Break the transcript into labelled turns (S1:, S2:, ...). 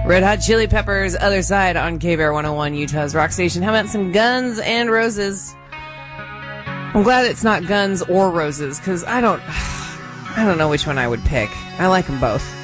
S1: Red Hot Chili Peppers, Other Side on KBR 101, Utah's rock station. How about some Guns and Roses? I'm glad it's not Guns or Roses, because I don't know which one I would pick. I like them both.